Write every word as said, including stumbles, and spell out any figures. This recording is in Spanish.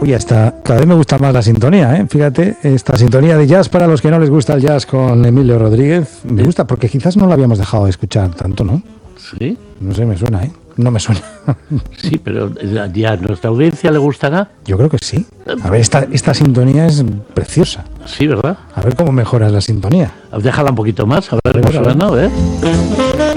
Uy, hasta cada vez me gusta más la sintonía, ¿eh? Fíjate, esta sintonía de jazz para los que no les gusta el jazz con Emilio Rodríguez. Me gusta porque quizás no la habíamos dejado de escuchar tanto, ¿no? Sí. No sé, me suena, ¿eh? No me suena. Sí, pero ya a nuestra audiencia le gustará. Yo creo que sí. A ver, esta, esta sintonía es preciosa. Sí, ¿verdad? A ver cómo mejoras la sintonía. Déjala un poquito más, a ver cómo suena, ¿eh?